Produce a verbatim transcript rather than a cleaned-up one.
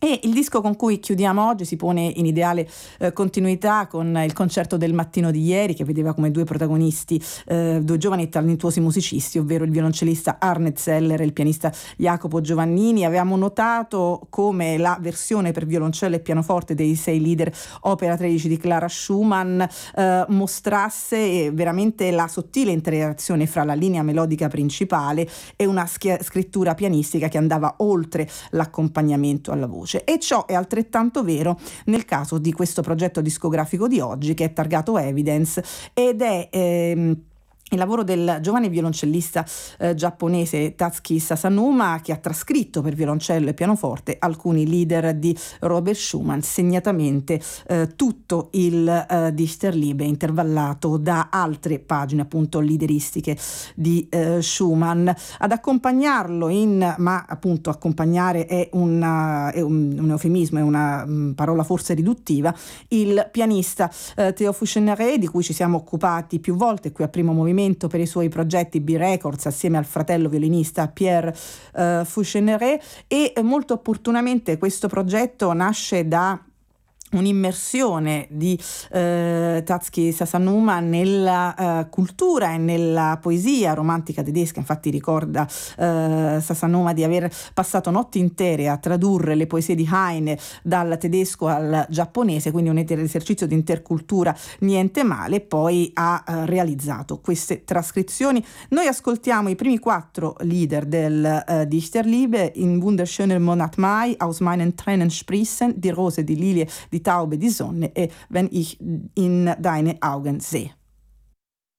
E il disco con cui chiudiamo oggi si pone in ideale eh, continuità con il concerto del mattino di ieri, che vedeva come due protagonisti eh, due giovani e talentuosi musicisti, ovvero il violoncellista Arne Zeller e il pianista Jacopo Giovannini. Avevamo notato come la versione per violoncello e pianoforte dei sei lieder opera tredici di Clara Schumann eh, mostrasse veramente la sottile interazione fra la linea melodica principale e una schia- scrittura pianistica che andava oltre l'accompagnamento alla voce. E ciò è altrettanto vero nel caso di questo progetto discografico di oggi, che è targato Evidence ed è ehm, il lavoro del giovane violoncellista eh, giapponese Tatsuki Sasanuma, che ha trascritto per violoncello e pianoforte alcuni lieder di Robert Schumann, segnatamente eh, tutto il eh, Dichterliebe intervallato da altre pagine appunto lideristiche di eh, Schumann. Ad accompagnarlo in, ma appunto accompagnare è, una, è un, un eufemismo, è una um, parola forse riduttiva, il pianista eh, Théo Foucheneret, di cui ci siamo occupati più volte qui a Primo Movimento per i suoi progetti B-Records assieme al fratello violinista Pierre uh, Foucheneret, e molto opportunamente questo progetto nasce da un'immersione di eh, Tatsuki Sasanuma nella eh, cultura e nella poesia romantica tedesca. Infatti ricorda eh, Sasanuma di aver passato notti intere a tradurre le poesie di Heine dal tedesco al giapponese, quindi un esercizio di intercultura niente male. Poi ha eh, realizzato queste trascrizioni. Noi ascoltiamo i primi quattro lieder del eh, Dichterliebe: In wunderschöner Monat Mai, Aus meinen Tränen sprießen, Die Rose, die Lilie, Die Taube, die Sonne e Wenn ich in deine Augen sehe.